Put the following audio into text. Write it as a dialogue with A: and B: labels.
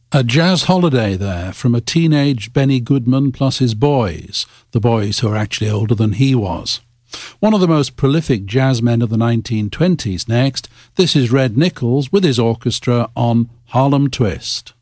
A: A jazz holiday there from a teenage Benny Goodman plus his boys, the boys who are actually older than he was. One of the most prolific jazz men of the 1920s next. This is Red Nichols with his orchestra on Harlem Twist.